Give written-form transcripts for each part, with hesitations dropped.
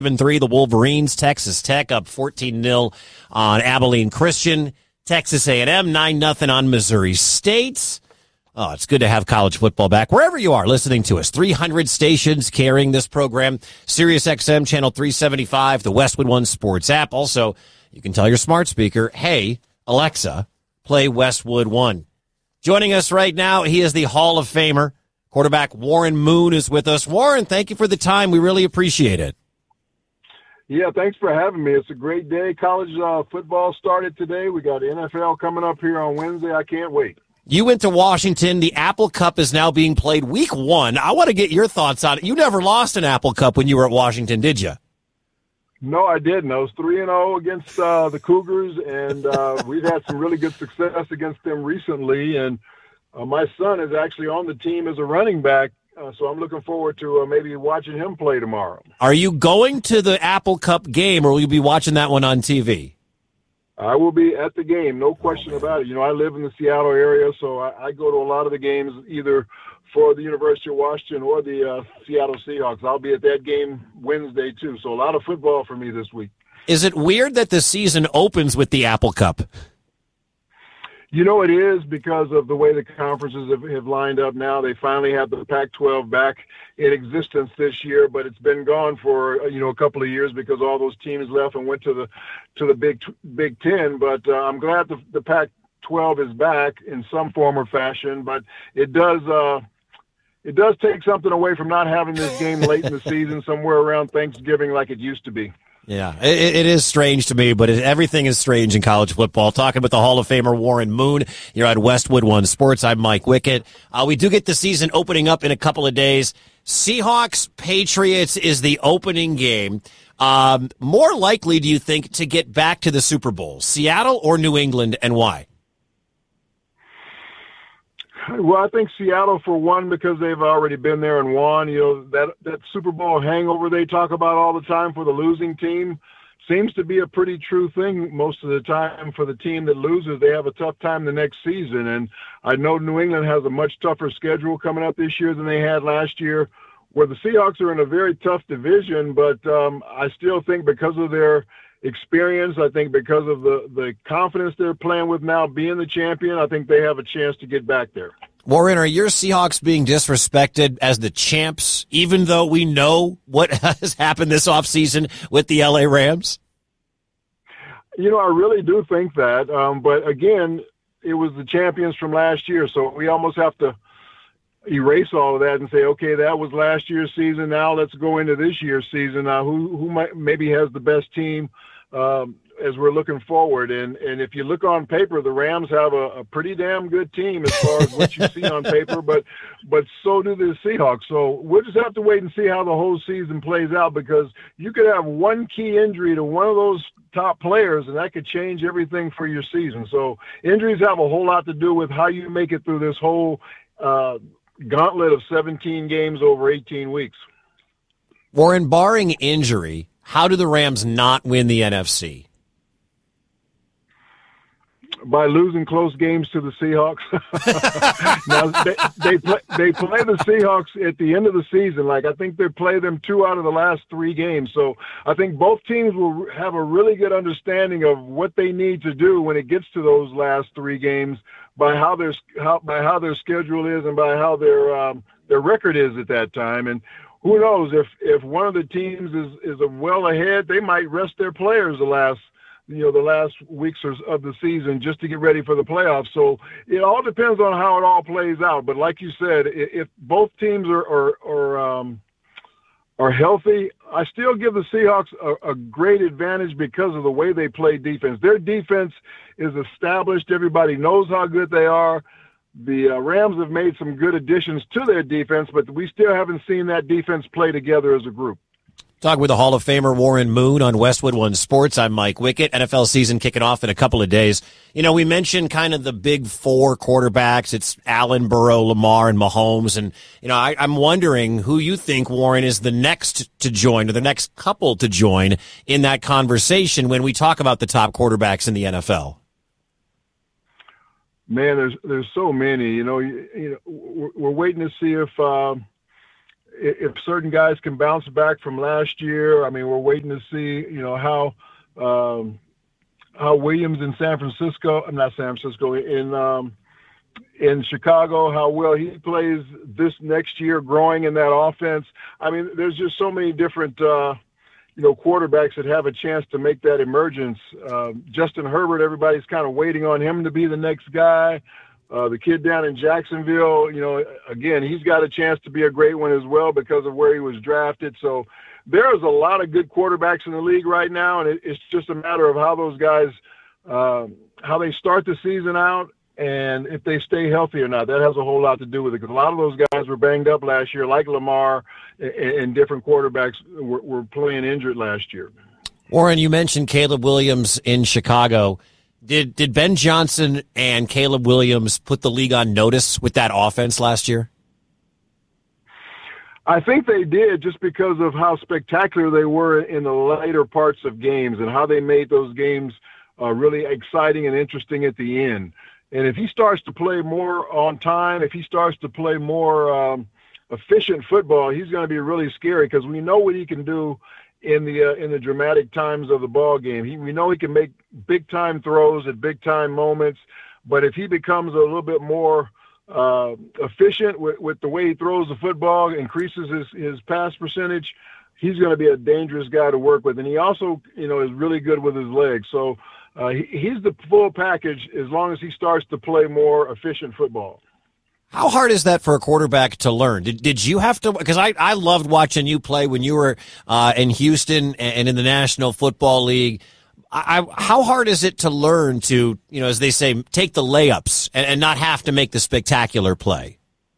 7-3, the Wolverines. Texas Tech up 14-0 on Abilene Christian. Texas A&M 9-0 on Missouri State. Oh, it's good to have college football back wherever you are listening to us. 300 stations carrying this program. Sirius XM Channel 375, the Westwood One Sports app. Also, you can tell your smart speaker, hey, Alexa, play Westwood One. Joining us right now, he is the Hall of Famer. Quarterback Warren Moon is with us. Warren, thank you for the time. We really appreciate it. Yeah, thanks for having me. It's a great day. College football started today. We got NFL coming up here on Wednesday. I can't wait. You went to Washington. The Apple Cup is now being played week 1. I want to get your thoughts on it. You never lost an Apple Cup when you were at Washington, did you? No, I didn't. I was 3-0 against the Cougars, and we've had some really good success against them recently. And my son is actually on the team as a running back, so I'm looking forward to maybe watching him play tomorrow. Are you going to the Apple Cup game, or will you be watching that one on TV? I will be at the game, no question about it. You know, I live in the Seattle area, so I go to a lot of the games either for the University of Washington or the Seattle Seahawks. I'll be at that game Wednesday, too. So a lot of football for me this week. Is it weird that the season opens with the Apple Cup? You know, it is because of the way the conferences have lined up now. They finally have the Pac-12 back in existence this year, but it's been gone for, a couple of years because all those teams left and went to the Big Ten. But I'm glad the Pac-12 is back in some form or fashion, but it does take something away from not having this game late in the season, somewhere around Thanksgiving like it used to be. Yeah, it is strange to me, but everything is strange in college football. Talking with the Hall of Famer Warren Moon, you're on Westwood One Sports. I'm Mike Wickett. We do get the season opening up in a couple of days. Seahawks Patriots is the opening game. More likely, do you think, to get back to the Super Bowl, Seattle or New England, and why? Well, I think Seattle, for one, because they've already been there and won. You know, that Super Bowl hangover they talk about all the time for the losing team seems to be a pretty true thing most of the time. For the team that loses, they have a tough time the next season. And I know New England has a much tougher schedule coming up this year than they had last year, where the Seahawks are in a very tough division. But I still think because of their experience, I think because of the confidence they're playing with now, being the champion, I think they have a chance to get back there. Warren, are your Seahawks being disrespected as the champs, even though we know what has happened this offseason with the LA Rams? You know, I really do think that. But again, it was the champions from last year, so we almost have to erase all of that and say, okay, that was last year's season. Now let's go into this year's season. Who maybe has the best team as we're looking forward. And if you look on paper, the Rams have a pretty damn good team as far as what you see on paper, but so do the Seahawks. So we'll just have to wait and see how the whole season plays out, because you could have one key injury to one of those top players, and that could change everything for your season. So injuries have a whole lot to do with how you make it through this whole gauntlet of 17 games over 18 weeks. Warren, barring injury, how do the Rams not win the NFC? By losing close games to the Seahawks. Now, they play the Seahawks at the end of the season. Like, I think they play them 2 out of the last 3 games. So I think both teams will have a really good understanding of what they need to do when it gets to those last 3 games, by how their schedule is and by how their record is at that time. And who knows, if one of the teams is well ahead, they might rest their players the last weeks of the season just to get ready for the playoffs. So it all depends on how it all plays out. But like you said, if both teams are healthy, I still give the Seahawks a great advantage because of the way they play defense. Their defense is established. Everybody knows how good they are. The Rams have made some good additions to their defense, but we still haven't seen that defense play together as a group. Talking with the Hall of Famer Warren Moon on Westwood One Sports. I'm Mike Wickett. NFL season kicking off in a couple of days. You know, we mentioned kind of the big 4 quarterbacks. It's Allen, Burrow, Lamar, and Mahomes. And, you know, I'm wondering who you think, Warren, is the next to join, or the next couple to join in that conversation when we talk about the top quarterbacks in the NFL. Man, there's so many. You know, we're waiting to see if if certain guys can bounce back from last year. I mean, we're waiting to see, how Williams in in Chicago, how well he plays this next year, growing in that offense. I mean, there's just so many different, quarterbacks that have a chance to make that emergence. Justin Herbert, everybody's kind of waiting on him to be the next guy. The kid down in Jacksonville, again, he's got a chance to be a great one as well because of where he was drafted. So there's a lot of good quarterbacks in the league right now, and it's just a matter of how those guys, how they start the season out and if they stay healthy or not. That has a whole lot to do with it, because a lot of those guys were banged up last year, like Lamar, and different quarterbacks were playing injured last year. Warren, you mentioned Caleb Williams in Chicago. Did Ben Johnson and Caleb Williams put the league on notice with that offense last year? I think they did, just because of how spectacular they were in the later parts of games and how they made those games really exciting and interesting at the end. And if he starts to play more on time, if he starts to play more efficient football, he's going to be really scary, because we know what he can do in the dramatic times of the ball game. We know he can make big time throws at big time moments, but if he becomes a little bit more efficient with the way he throws the football, increases his pass percentage, he's going to be a dangerous guy to work with. And he also, is really good with his legs. So he's the full package as long as he starts to play more efficient football. How hard is that for a quarterback to learn? Did you have to? Because I loved watching you play when you were in Houston and in the National Football League. How hard is it to learn to, as they say, take the layups and not have to make the spectacular play?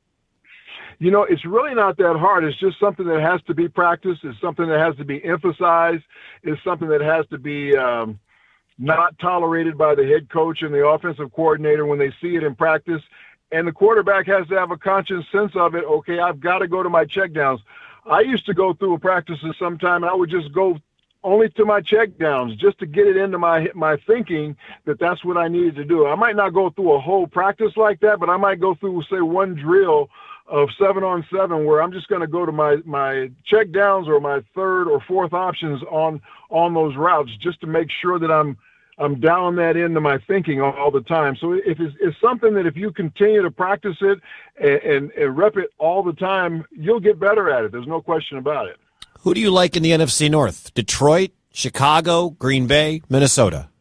It's really not that hard. It's just something that has to be practiced. It's something that has to be emphasized. It's something that has to be not tolerated by the head coach and the offensive coordinator when they see it in practice. And the quarterback has to have a conscious sense of it. Okay, I've got to go to my checkdowns. I used to go through practices sometime, and I would just go only to my checkdowns just to get it into my thinking that that's what I needed to do. I might not go through a whole practice like that, but I might go through, say, one drill of 7-on-7 where I'm just going to go to my checkdowns or my third or fourth options on those routes, just to make sure that I'm dialing that into my thinking all the time. So if it's something that if you continue to practice it and rep it all the time, you'll get better at it. There's no question about it. Who do you like in the NFC North? Detroit, Chicago, Green Bay, Minnesota?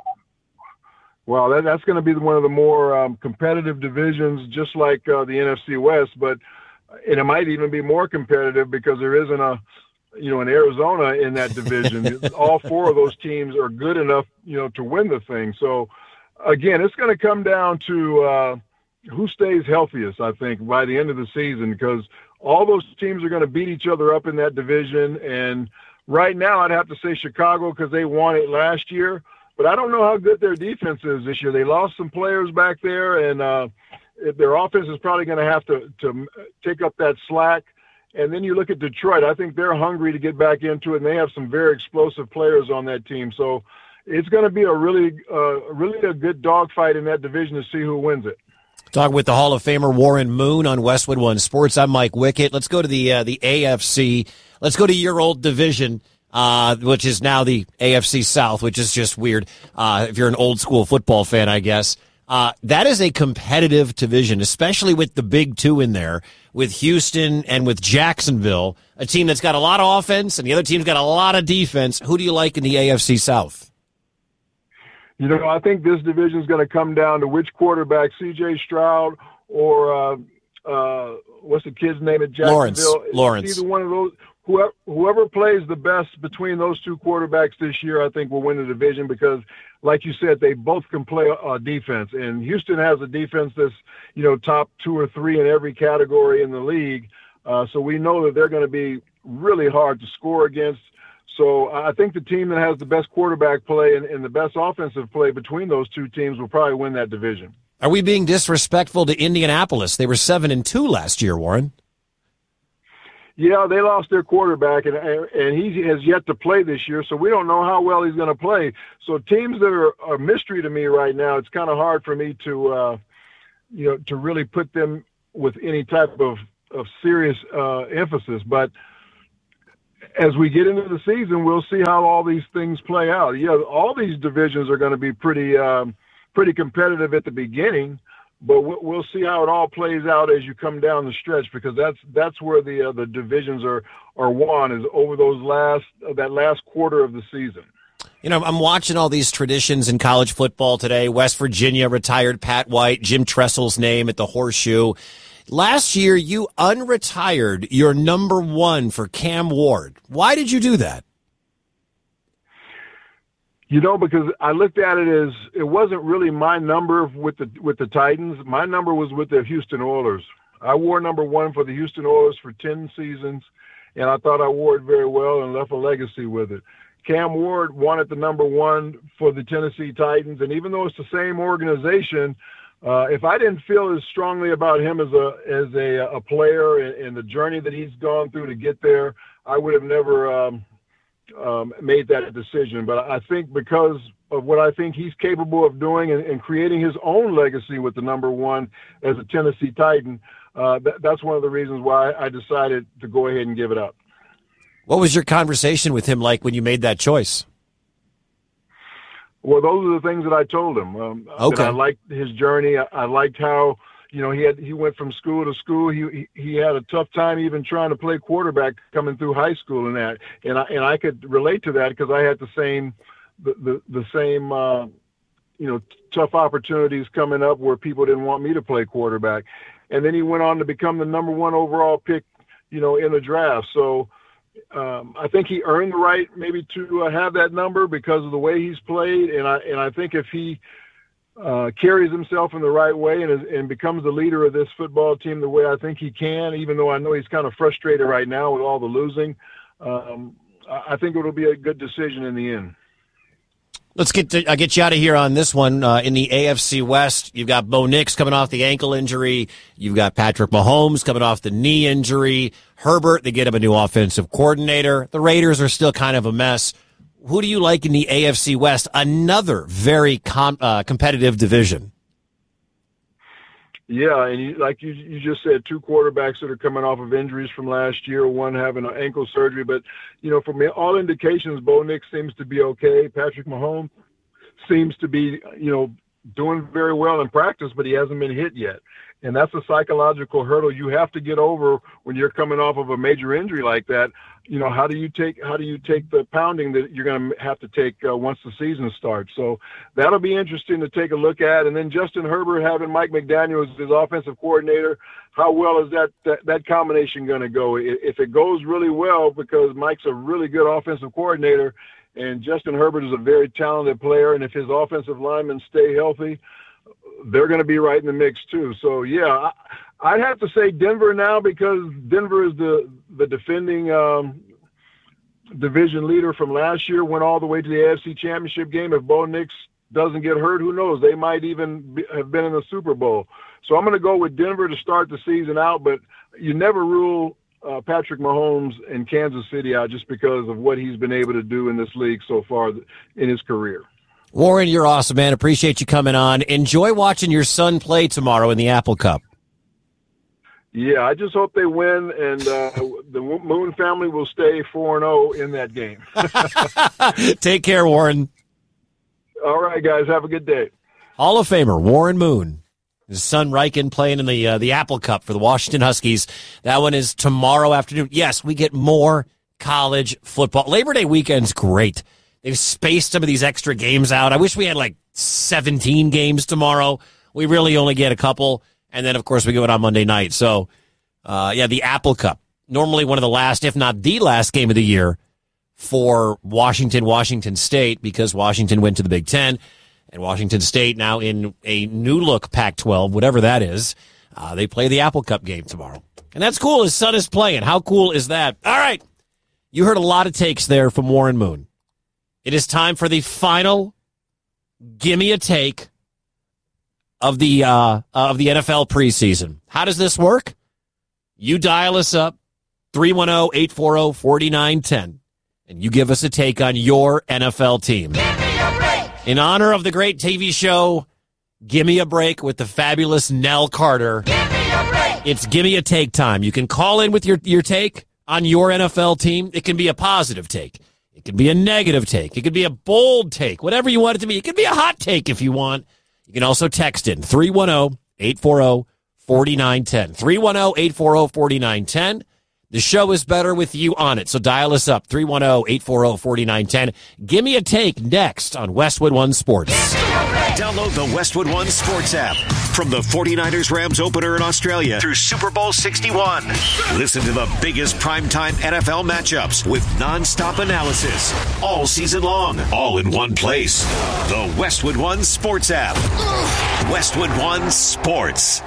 Well, that's going to be one of the more competitive divisions, just like the NFC West. And it might even be more competitive because there isn't an Arizona in that division. All four of those teams are good enough, to win the thing. So, again, it's going to come down to who stays healthiest, I think, by the end of the season, because all those teams are going to beat each other up in that division. And right now I'd have to say Chicago, because they won it last year. But I don't know how good their defense is this year. They lost some players back there, and their offense is probably going to have to take up that slack. And then you look at Detroit. I think they're hungry to get back into it, and they have some very explosive players on that team. So it's going to be a really a good dogfight in that division to see who wins it. Talking with the Hall of Famer Warren Moon on Westwood One Sports. I'm Mike Wickett. Let's go to the AFC. Let's go to your old division, which is now the AFC South, which is just weird if you're an old school football fan, I guess. That is a competitive division, especially with the big two in there, with Houston and with Jacksonville, a team that's got a lot of offense and the other team's got a lot of defense. Who do you like in the AFC South? I think this division is going to come down to which quarterback, C.J. Stroud or what's the kid's name at Jacksonville? Lawrence. Either one of those. Whoever plays the best between those two quarterbacks this year, I think will win the division, because, like you said, they both can play defense. And Houston has a defense that's, top 2 or 3 in every category in the league. So we know that they're going to be really hard to score against. So I think the team that has the best quarterback play and the best offensive play between those two teams will probably win that division. Are we being disrespectful to Indianapolis? They were 7-2 last year, Warren. Yeah, they lost their quarterback, and he has yet to play this year, so we don't know how well he's going to play. So teams that are a mystery to me right now, it's kind of hard for me to, to really put them with any type of of serious emphasis. But as we get into the season, we'll see how all these things play out. Yeah, all these divisions are going to be pretty competitive at the beginning, but we'll see how it all plays out as you come down the stretch, because that's where the divisions are won, is over that last quarter of the season. You know, I'm watching all these traditions in college football today. West Virginia retired Pat White, Jim Tressel's name at the Horseshoe. Last year, you unretired your number one for Cam Ward. Why did you do that? You know, because I looked at it as it wasn't really my number with the Titans. My number was with the Houston Oilers. I wore number one for the Houston Oilers for 10 seasons, and I thought I wore it very well and left a legacy with it. Cam Ward wanted the number one for the Tennessee Titans, and even though it's the same organization, if I didn't feel as strongly about him as a player and the journey that he's gone through to get there, I would have never made that decision. But I think because of what I think he's capable of doing and creating his own legacy with the number one as a Tennessee Titan, that's one of the reasons why I decided to go ahead and give it up. What was your conversation with him like when you made that choice? Well, those are the things that I told him. Okay. I liked his journey. I liked how, you know, he went from school to school. He had a tough time even trying to play quarterback coming through high school and that. And I could relate to that because I had the same tough opportunities coming up where people didn't want me to play quarterback. And then he went on to become the number one overall pick, you know, in the draft. So I think he earned the right maybe to have that number because of the way he's played. And I think if he carries himself in the right way and becomes the leader of this football team the way I think he can, even though I know he's kind of frustrated right now with all the losing, I think it'll be a good decision in the end. I'll get you out of here on this one. In the AFC West, you've got Bo Nix coming off the ankle injury. You've got Patrick Mahomes coming off the knee injury. Herbert, they get him a new offensive coordinator. The Raiders are still kind of a mess. Who do you like in the AFC West? Another very competitive division. Yeah, and like you just said, two quarterbacks that are coming off of injuries from last year, one having an ankle surgery. But, you know, from all indications, Bo Nix seems to be okay. Patrick Mahomes seems to be, you know, doing very well in practice, but he hasn't been hit yet. And that's a psychological hurdle you have to get over when you're coming off of a major injury like that. You know, how do you take the pounding that you're going to have to take once the season starts? So that'll be interesting to take a look at. And then Justin Herbert having Mike McDaniel as his offensive coordinator, how well is that combination going to go? If it goes really well, because Mike's a really good offensive coordinator and Justin Herbert is a very talented player, and if his offensive linemen stay healthy, they're going to be right in the mix too. So yeah, I'd have to say Denver now, because Denver is the defending division leader from last year, went all the way to the AFC Championship game. If Bo Nix doesn't get hurt, who knows? They might even have been in the Super Bowl. So I'm going to go with Denver to start the season out, but you never rule Patrick Mahomes and Kansas City out just because of what he's been able to do in this league so far in his career. Warren, you're awesome, man. Appreciate you coming on. Enjoy watching your son play tomorrow in the Apple Cup. Yeah, I just hope they win, and the Moon family will stay 4-0 in that game. Take care, Warren. All right, guys. Have a good day. Hall of Famer Warren Moon. His son Riken playing in the Apple Cup for the Washington Huskies. That one is tomorrow afternoon. Yes, we get more college football. Labor Day weekend's great. They've spaced some of these extra games out. I wish we had like 17 games tomorrow. We really only get a couple. And then, of course, we go out on Monday night. So, the Apple Cup. Normally one of the last, if not the last game of the year for Washington State, because Washington went to the Big Ten. And Washington State now in a new-look Pac-12, whatever that is. They play the Apple Cup game tomorrow. And that's cool. His son is playing. How cool is that? All right. You heard a lot of takes there from Warren Moon. It is time for the final Gimme a Take of the NFL preseason. How does this work? You dial us up, 310-840-4910, and you give us a take on your NFL team. Give me a break! In honor of the great TV show, Gimme a Break with the fabulous Nell Carter. Give me It's Gimme a Take time. You can call in with your take on your NFL team. It can be a positive take. It can be a negative take. It could be a bold take, whatever you want it to be. It could be a hot take if you want. You can also text in 310-840-4910. 310-840-4910. The show is better with you on it, so dial us up, 310-840-4910. Give me a take next on Westwood One Sports. Download the Westwood One Sports app from the 49ers-Rams opener in Australia through Super Bowl 61. Listen to the biggest primetime NFL matchups with nonstop analysis all season long, all in one place. The Westwood One Sports app. Westwood One Sports.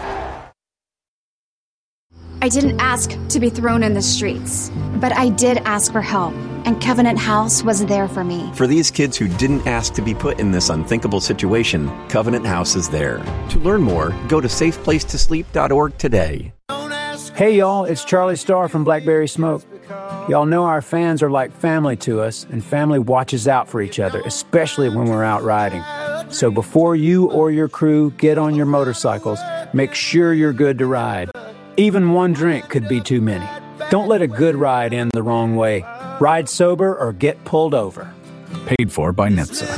I didn't ask to be thrown in the streets, but I did ask for help, and Covenant House was there for me. For these kids who didn't ask to be put in this unthinkable situation, Covenant House is there. To learn more, go to safeplacetosleep.org today. Hey y'all, it's Charlie Starr from Blackberry Smoke. Y'all know our fans are like family to us, and family watches out for each other, especially when we're out riding. So before you or your crew get on your motorcycles, make sure you're good to ride. Even one drink could be too many. Don't let a good ride end the wrong way. Ride sober or get pulled over. Paid for by NHTSA.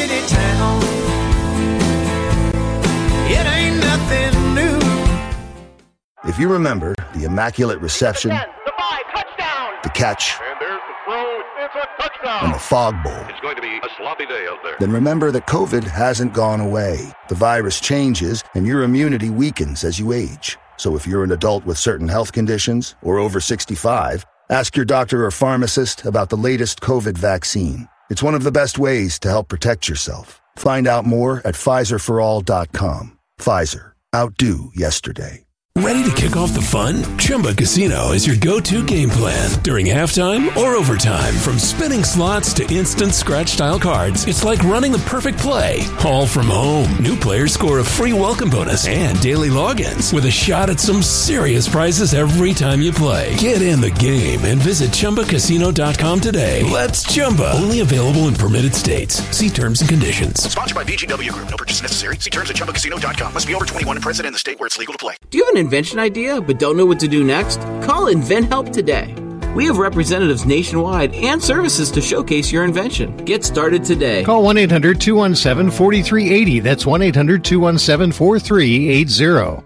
It ain't nothing new. If you remember the Immaculate Reception, the catch, and the Fog Bowl, it's going to be a sloppy day out there. Then remember that COVID hasn't gone away. The virus changes and your immunity weakens as you age. So if you're an adult with certain health conditions or over 65, ask your doctor or pharmacist about the latest COVID vaccine. It's one of the best ways to help protect yourself. Find out more at PfizerForAll.com. Pfizer. Outdo yesterday. Ready to kick off the fun? Chumba Casino is your go-to game plan. During halftime or overtime, from spinning slots to instant scratch-style cards, it's like running the perfect play. All from home. New players score a free welcome bonus and daily logins with a shot at some serious prizes every time you play. Get in the game and visit ChumbaCasino.com today. Let's Chumba. Only available in permitted states. See terms and conditions. Sponsored by VGW Group. No purchase necessary. See terms at ChumbaCasino.com. Must be over 21 and present in the state where it's legal to play. Do you have an invention idea but don't know what to do next? Call InventHelp today. We have representatives nationwide and services to showcase your invention. Get started today. Call 1-800-217-4380. That's 1-800-217-4380.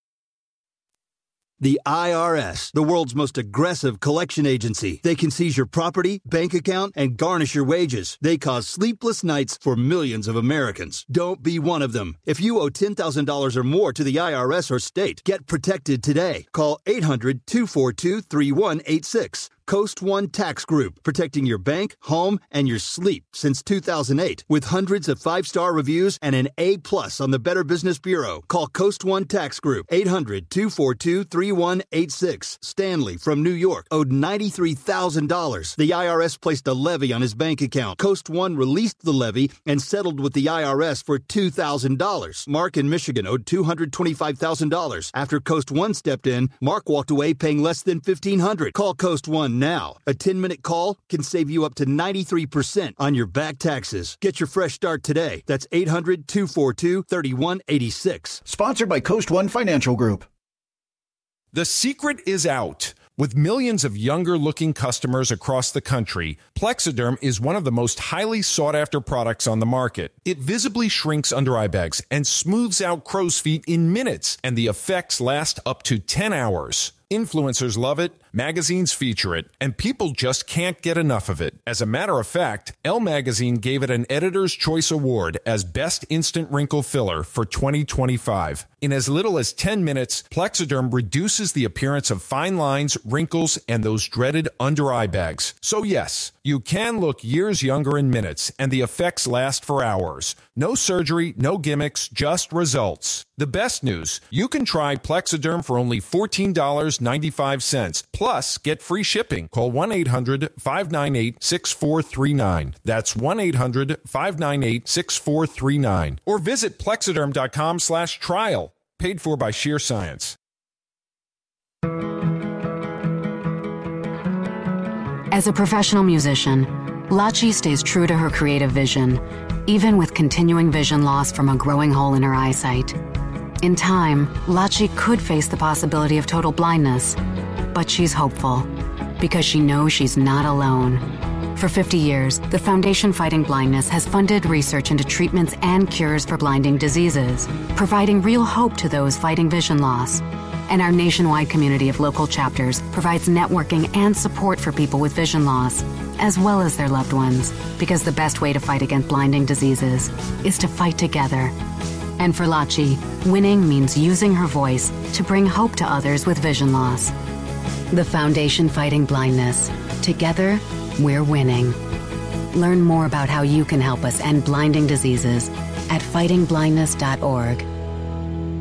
The IRS, the world's most aggressive collection agency. They can seize your property, bank account, and garnish your wages. They cause sleepless nights for millions of Americans. Don't be one of them. If you owe $10,000 or more to the IRS or state, get protected today. Call 800-242-3186. Coast One Tax Group, protecting your bank, home, and your sleep since 2008. With hundreds of 5-star reviews and an A+ on the Better Business Bureau. Call Coast One Tax Group, 800-242-3186. Stanley from New York owed $93,000. The IRS placed a levy on his bank account. Coast One released the levy and settled with the IRS for $2,000. Mark in Michigan owed $225,000. After Coast One stepped in, Mark walked away paying less than $1,500. Call Coast One now. A 10-minute call can save you up to 93% on your back taxes. Get your fresh start today. That's 800-242-3186. Sponsored by Coast One Financial Group. The secret is out. With millions of younger-looking customers across the country, Plexiderm is one of the most highly sought-after products on the market. It visibly shrinks under eye bags and smooths out crow's feet in minutes, and the effects last up to 10 hours. Influencers love it, magazines feature it, and people just can't get enough of it. As a matter of fact, Elle Magazine gave it an Editor's Choice Award as Best Instant Wrinkle Filler for 2025. In as little as 10 minutes, Plexiderm reduces the appearance of fine lines, wrinkles, and those dreaded under-eye bags. So yes, you can look years younger in minutes, and the effects last for hours. No surgery, no gimmicks, just results. The best news, you can try Plexiderm for only $14.95. Plus, get free shipping. Call 1-800-598-6439. That's 1-800-598-6439. Or visit Plexiderm.com/trial. Paid for by Sheer Science. As a professional musician, Lachi stays true to her creative vision, even with continuing vision loss from a growing hole in her eyesight. In time, Lachi could face the possibility of total blindness, but she's hopeful because she knows she's not alone. For 50 years, the Foundation Fighting Blindness has funded research into treatments and cures for blinding diseases, providing real hope to those fighting vision loss. And our nationwide community of local chapters provides networking and support for people with vision loss, as well as their loved ones, because the best way to fight against blinding diseases is to fight together. And for Lachi, winning means using her voice to bring hope to others with vision loss. The Foundation Fighting Blindness. Together, we're winning. Learn more about how you can help us end blinding diseases at fightingblindness.org.